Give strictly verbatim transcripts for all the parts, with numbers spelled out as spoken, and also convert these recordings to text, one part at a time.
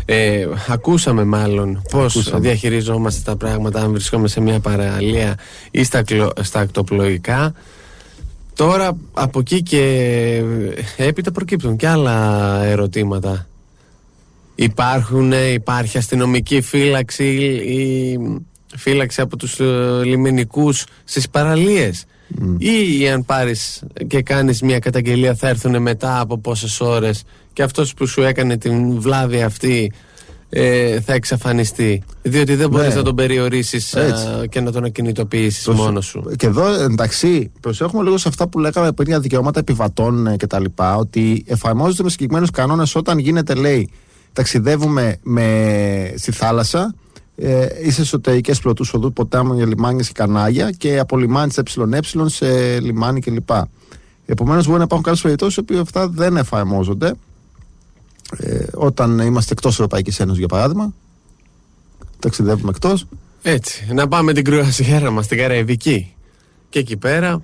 Ε, ακούσαμε μάλλον πώς ακούσαμε. διαχειριζόμαστε τα πράγματα αν βρισκόμαστε σε μια παραλία ή στα, στα ακτοπλοϊκά. Τώρα από εκεί και έπειτα προκύπτουν και άλλα ερωτήματα. Υπάρχουν, υπάρχει αστυνομική φύλαξη ή φύλαξη από τους λιμενικούς στις παραλίες? Mm. Ή αν πάρεις και κάνεις μια καταγγελία θα έρθουν μετά από πόσες ώρες και αυτός που σου έκανε την βλάβη αυτή ε, θα εξαφανιστεί, διότι δεν μπορείς ναι. να τον περιορίσεις α, και να τον ακινητοποιήσεις Προσ... μόνος σου. Και εδώ εντάξει προσέχουμε λίγο σε αυτά που λέγαμε πριν για δικαιώματα επιβατών και τα λοιπά, ότι εφαρμόζονται με συγκεκριμένους κανόνες όταν γίνεται, λέει, ταξιδεύουμε με... στη θάλασσα ε, ή σε εσωτερικές πλωτούς οδούς, ποτάμια για λιμάνια και κανάλια και από λιμάνι της ΕΕ σε λιμάνι κλπ. Επομένως μπορεί να υπάρχουν κάποιες περιπτώσεις όπου αυτά δεν εφαρμόζονται ε, όταν είμαστε εκτός Ευρωπαϊκής Ένωσης, για παράδειγμα. Ταξιδεύουμε εκτός. Έτσι, να πάμε την κρουαζιέρα μας, την Καραϊβική. Και εκεί πέρα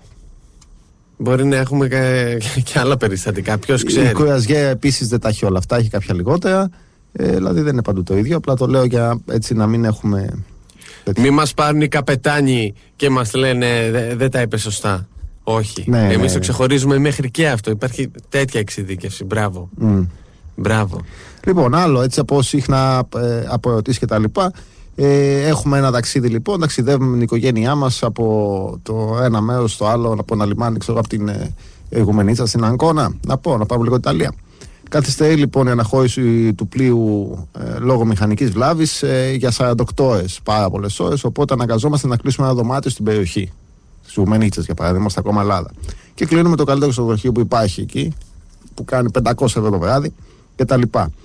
μπορεί να έχουμε και, και άλλα περιστατικά. Ποιος ξέρει. Η κρουαζιέρα επίσης δεν τα έχει όλα αυτά, έχει κάποια λιγότερα. Ε, δηλαδή δεν είναι παντού το ίδιο. Απλά το λέω για έτσι να μην έχουμε. Μη μας πάρουν οι καπετάνοι και μας λένε δεν δε τα είπε σωστά. Όχι. Ναι, Εμείς ναι, το ξεχωρίζουμε μέχρι και αυτό. Υπάρχει τέτοια εξειδίκευση. Μπράβο. Mm. Μπράβο. Λοιπόν, άλλο έτσι από συχνά ε, από ερωτήσεις και τα λοιπά. Ε, έχουμε ένα ταξίδι λοιπόν. Ταξιδεύουμε με την οικογένειά μας από το ένα μέρος στο άλλο, από ένα λιμάνι, ξέρω, από την ε, Ιγουμενίτσα στην Αγκώνα. Να πω, να πάμε λίγο Ιταλία. Καθυστερεί λοιπόν η αναχώρηση του πλοίου ε, λόγω μηχανικής βλάβης ε, για σαράντα οκτώ ώρες, πάρα πολλές ώρες. Οπότε αναγκαζόμαστε να κλείσουμε ένα δωμάτιο στην περιοχή. Στις Ιγουμενίτσες, για παράδειγμα, στα ακόμα Ελλάδα. Και κλείνουμε το καλύτερο ξενοδοχείο που υπάρχει εκεί, που κάνει πεντακόσια ευρώ το βράδυ κτλ.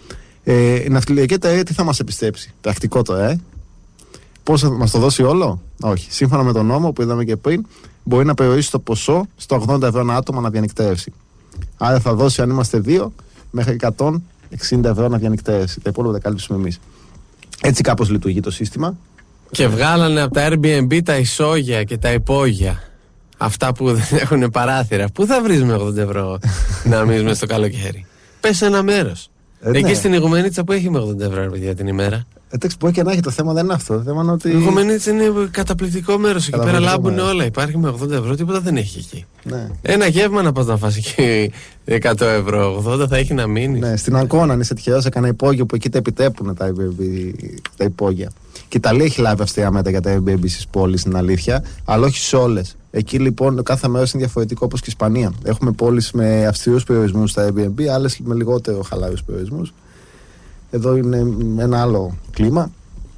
Ε, η ναυτιλιακή εταιρεία τι θα μας επιστρέψει? Πρακτικό τώρα, ε. Πώς θα μας το δώσει όλο? Όχι. Σύμφωνα με τον νόμο που είδαμε και πριν, μπορεί να περιορίσει το ποσό στο ογδόντα ευρώ ένα άτομο να διανυκτέρευσει. Άρα θα δώσει, αν είμαστε δύο, μέχρι εκατόν εξήντα ευρώ να διανυκτέρευσει. Τα υπόλοιπα τα καλύψουμε εμείς. Έτσι κάπως λειτουργεί το σύστημα. Και βγάλανε από τα Airbnb τα ισόγεια και τα υπόγεια. Αυτά που δεν έχουν παράθυρα. Πού θα βρεις με ογδόντα ευρώ να μείνουμε στο καλοκαίρι? Πες ένα μέρος. Ε, Εκεί ναι. στην Ιγουμενίτσα που έχει με ογδόντα ευρώ παιδιά την ημέρα. Εντάξει, μπορεί και να έχει, το θέμα δεν είναι αυτό. Το θέμα είναι ότι... Η Ιγουμενίτσα είναι καταπληκτικό μέρος. Εκεί πέρα λάμπουν όλα. Υπάρχει με ογδόντα ευρώ, τίποτα δεν έχει εκεί. Ναι. Ένα γεύμα να πας να φας εκεί εκατό ευρώ. ογδόντα θα έχει να μείνει. Ναι, στην Αγκώνα, αν είσαι τυχερός, έκανα υπόγειο που εκεί τα επιτρέπουν τα, τα υπόγεια. Και η Ιταλία έχει λάβει αυστηρά μέτρα για τα Airbnb στις πόλεις, στην αλήθεια, αλλά όχι σε όλες. Εκεί λοιπόν κάθε μέρος είναι διαφορετικό, όπως και η Ισπανία. Έχουμε πόλεις με αυστηρούς περιορισμούς στα Airbnb, άλλες με λιγότερο χαλάρους περιορισμούς. Εδώ είναι ένα άλλο κλίμα.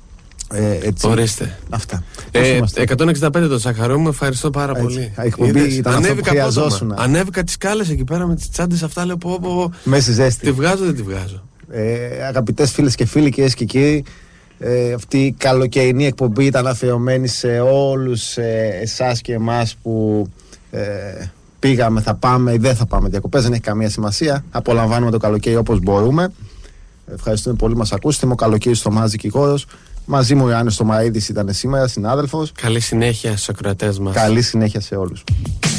Ε, έτσι. Ορίστε. Αυτά. Ε, εκατόν εξήντα πέντε το Σαχαρό μου, ευχαριστώ πάρα έτσι. πολύ. Εκπομπή, ανέβηκα απότομα. Ανέβηκα τις σκάλες εκεί πέρα με τις τσάντες αυτά, λέω πω πω. Μέσα στη ζέστη. Τη βγάζω, δεν τη βγάζω. Ε, αγαπητές φίλες και φίλοι, κυρίες και κύριοι, ε, αυτή η καλοκαιρινή εκπομπή ήταν αφιερωμένη σε όλους ε, εσάς και εμάς που ε, πήγαμε, θα πάμε ή δεν θα πάμε διακοπές, δεν έχει καμία σημασία. Απολαμβάνουμε το καλοκαίρι όπως μπορούμε. Ευχαριστούμε πολύ που μας ακούσατε. Είμαι ο Καλοκαίρι στο Μάζι Κιγόρος. Μαζί μου ο Ιωάννης Στομαΐδης ήταν σήμερα, συνάδελφος. Καλή συνέχεια στους ακροατές μας. Καλή συνέχεια σε όλους.